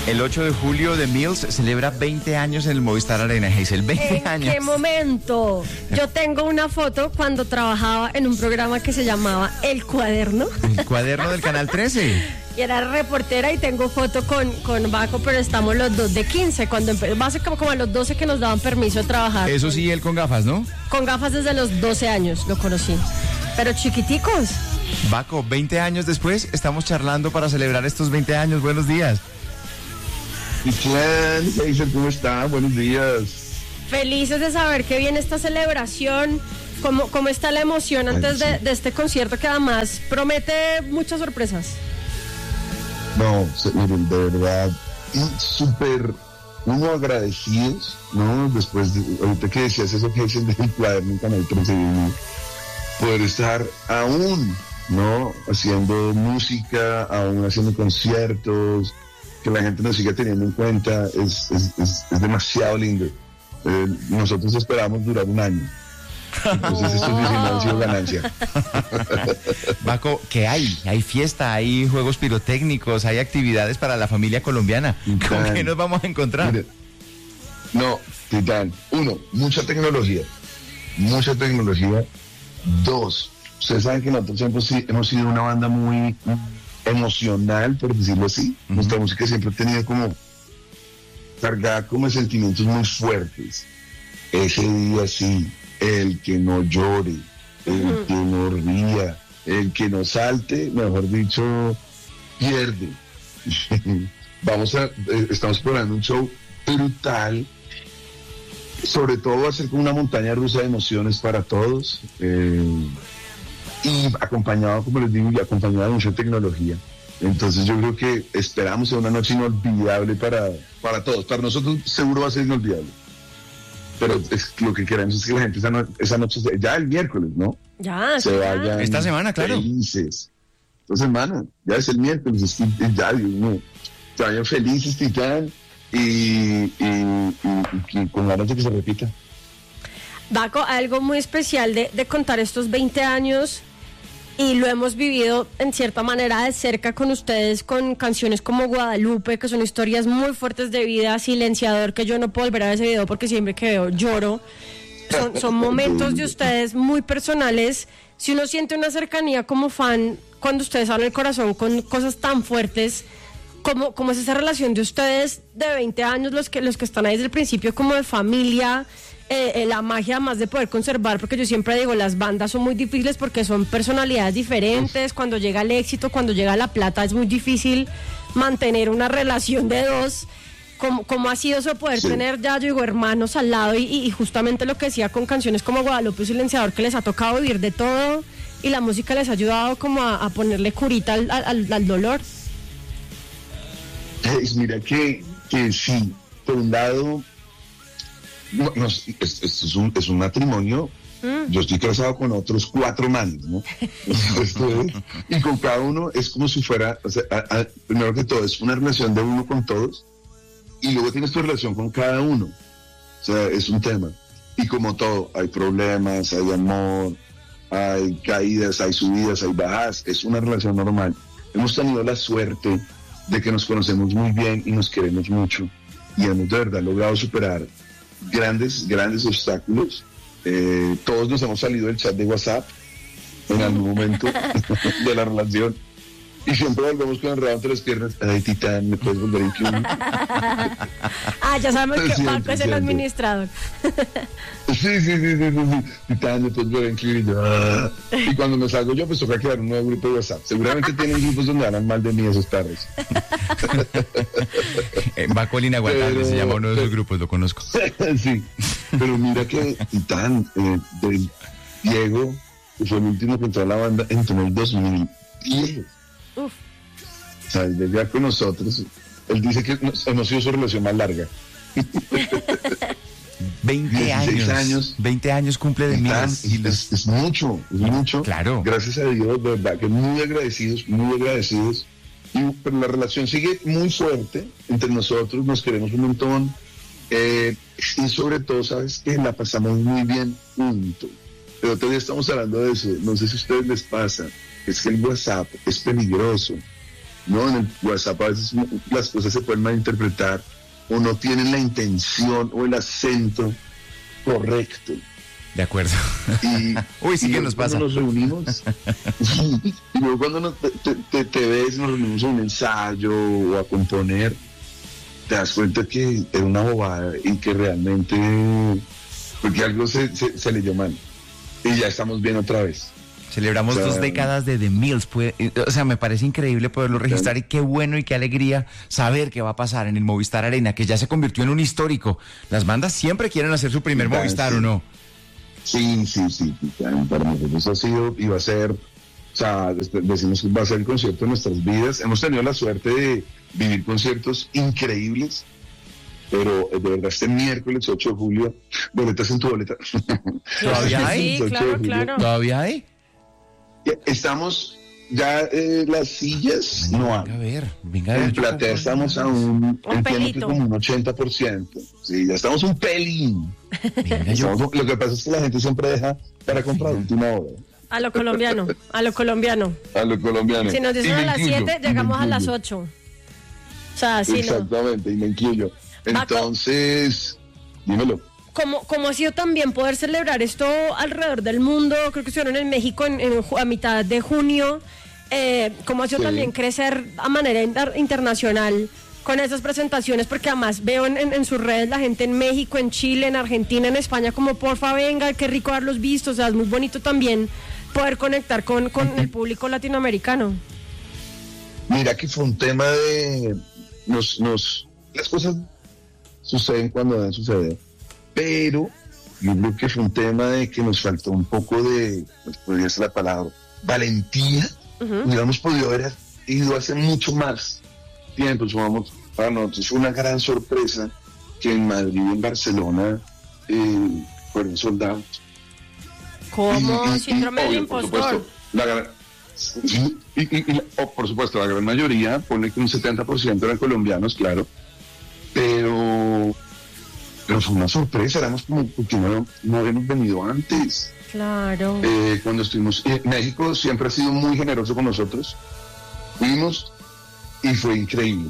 El 8 de julio The Mills celebra 20 años en el Movistar Arena, Hazel. 20 años. ¿En qué momento? Yo tengo una foto cuando trabajaba en un programa que se llamaba El Cuaderno. El cuaderno del Canal 13. Y era reportera y tengo foto con Baco, pero estamos los dos de 15, cuando básicamente como a los 12 que nos daban permiso de trabajar. Eso sí, él con gafas, ¿no? Con gafas desde los 12 años lo conocí. Pero chiquiticos. Baco, 20 años después, estamos charlando para celebrar estos 20 años. Buenos días. ¿Y quién? ¿Cómo está? Buenos días. Felices de saber que viene esta celebración. ¿Cómo está la emoción antes de este concierto que además promete muchas sorpresas? No, miren, de verdad, súper uno agradecidos, ¿no? Después de, ahorita que decías eso que dicen del cuaderno en Canal 13, poder estar aún, ¿no? Haciendo música, aún haciendo conciertos, que la gente nos siga teniendo en cuenta, es demasiado lindo. Nosotros esperamos durar un año. Entonces estos 19 han sido ganancia. Baco, ¿qué hay? Hay fiesta, hay juegos pirotécnicos, hay actividades para la familia colombiana. ¿Con qué nos vamos a encontrar? Mire, no, Titán, 1, mucha tecnología. 2, ustedes saben que nosotros hemos sido una banda muy emocional, por decirlo así. Nuestra música siempre ha tenido como cargada como de sentimientos muy fuertes. Ese día sí, el que no llore, el que no ría, el que no salte, mejor dicho, pierde. Estamos probando un show brutal. Sobre todo va a ser como una montaña rusa de emociones para todos. Y acompañado, como les digo, acompañado de mucha tecnología. Entonces yo creo que esperamos una noche inolvidable para todos. Para nosotros seguro va a ser inolvidable. Pero lo que queremos es que la gente esa noche, ya el miércoles, ¿no? Ya, se vayan esta semana, claro. Felices. Esta semana, ya es el miércoles, ya, Dios mío. Se vayan felices, Titán, y con ganas de que se repita. Baco, algo muy especial de contar estos 20 años, y lo hemos vivido en cierta manera de cerca con ustedes, con canciones como Guadalupe, que son historias muy fuertes de vida, Silenciador, que yo no puedo volver a ver ese video porque siempre que veo lloro. Son momentos de ustedes muy personales. Si uno siente una cercanía como fan cuando ustedes abren el corazón con cosas tan fuertes, ¿cómo es esa relación de ustedes de 20 años, los que están ahí desde el principio, como de familia? La magia más de poder conservar, porque yo siempre digo, las bandas son muy difíciles porque son personalidades diferentes. Cuando llega el éxito, cuando llega la plata, es muy difícil mantener una relación de dos. ¿Cómo ha sido eso poder tener, ya yo digo, hermanos al lado y justamente lo que decía con canciones como Guadalupe y Silenciador, que les ha tocado vivir de todo y la música les ha ayudado como a ponerle curita al dolor? Mira que sí, por un lado, es un matrimonio. Yo estoy casado con otros 4 manes, ¿no? Y con cada uno es como si fuera, o sea, primero que todo, es una relación de uno con todos, y luego tienes tu relación con cada uno. O sea, es un tema. Y como todo, hay problemas, hay amor, hay caídas, hay subidas, hay bajadas. Es una relación normal. Hemos tenido la suerte de que nos conocemos muy bien y nos queremos mucho. Y hemos de verdad logrado superar grandes obstáculos. Todos nos hemos salido del chat de WhatsApp en algún momento de la relación. Y siempre volvemos con el rabo entre las piernas. Ay, Titán, ¿me puedes volver a incluir? Ya sabemos que Marco es el administrador. Sí. Titán, ¿me puedes volver a incluir? Y cuando me salgo yo, pues toca crear un nuevo grupo de WhatsApp. Seguramente tienen grupos donde hablan mal de mí esos tardes. Baco Inaguantable se llama uno de esos grupos, lo conozco. Sí, pero mira que Titán, Diego, que fue el último que entró a la banda, entró en el 2010. O sea, él venía con nosotros. Él dice que hemos sido su relación más larga. 20 años. 20 años cumple de Mills. Es mucho. Claro. Gracias a Dios, de verdad, que muy agradecidos. Pero la relación sigue muy fuerte entre nosotros, nos queremos un montón. Y sobre todo, ¿sabes qué? La pasamos muy bien juntos. Pero todavía estamos hablando de eso. No sé si a ustedes les pasa. Es que el WhatsApp es peligroso. ¿no? En el WhatsApp a veces las cosas se pueden malinterpretar o no tienen la intención o el acento correcto. De acuerdo. Y, sí que nos pasa. Cuando nos reunimos, y luego cuando te ves, nos reunimos a un ensayo o a componer, te das cuenta que era una bobada y que realmente, porque algo se leyó mal. Y ya estamos bien otra vez. Celebramos 2 décadas de The Mills. O sea, me parece increíble poderlo registrar y qué bueno y qué alegría saber qué va a pasar en el Movistar Arena, que ya se convirtió en un histórico. Las bandas siempre quieren hacer su primer Movistar, ¿o no? Sí. Para nosotros ha sido y va a ser, o sea, decimos que va a ser el concierto de nuestras vidas. Hemos tenido la suerte de vivir conciertos increíbles, pero de verdad este miércoles 8 de julio, boletas en tu boleta. ¿Todavía hay? Sí, claro. ¿Todavía hay? Estamos ya las sillas no hay. Venga a ver. En platea estamos a un pelito. como un 80%. Sí, ya estamos un pelín. Lo que pasa es que la gente siempre deja para comprar última hora. A lo colombiano. Si nos dicen a las 7, llegamos a las 8. O sea, sí, exactamente, y me incluyo. Entonces, dímelo. ¿Cómo ha sido también poder celebrar esto alrededor del mundo? Creo que estuvieron en México a mitad de junio. ¿Cómo ha sido también crecer a manera internacional con esas presentaciones? Porque además veo en sus redes la gente en México, en Chile, en Argentina, en España, como porfa venga, qué rico haberlos visto. O sea, es muy bonito también poder conectar con el público latinoamericano. Mira que fue un tema de... las cosas suceden cuando deben suceder. Pero yo creo que fue un tema de que nos faltó un poco de, pues podría ser la palabra, valentía. Hubiéramos podido haber ido hace mucho más tiempo. Para nosotros fue una gran sorpresa que en Madrid y en Barcelona fueron soldados. ¿Cómo? Síndrome del impostor. Por supuesto, la gran mayoría, pone que un 70% eran colombianos, claro, pero fue una sorpresa, éramos como porque no habíamos venido antes. Claro. Cuando estuvimos, México siempre ha sido muy generoso con nosotros, fuimos y fue increíble,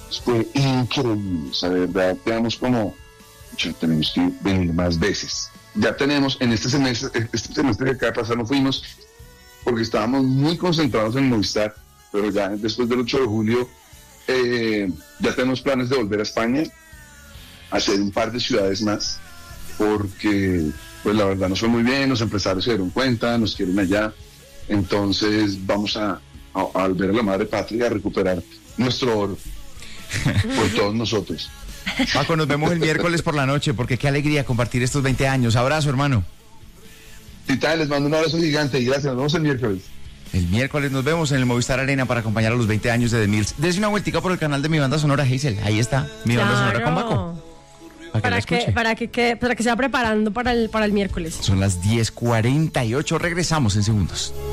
o sea, de verdad, quedamos como, ya tenemos que venir más veces. Ya tenemos, en este semestre que acaba de pasar no fuimos, porque estábamos muy concentrados en Movistar, pero ya después del 8 de julio ya tenemos planes de volver a España, hacer un par de ciudades más, porque pues la verdad nos fue muy bien, los empresarios se dieron cuenta, nos quieren allá, entonces vamos a volver a la madre patria, a recuperar nuestro oro por todos nosotros. Paco, nos vemos el miércoles por la noche, porque qué alegría compartir estos 20 años. Abrazo, hermano. Tita, les mando un abrazo gigante y gracias, nos vemos el miércoles. El miércoles nos vemos en el Movistar Arena para acompañar a los 20 años de The Mills. Dese una vueltica por el canal de Mi Banda Sonora, Hazel. Ahí está, Mi Banda Sonora con Paco. Para que se va preparando para el miércoles. Son las 10:48, regresamos en segundos.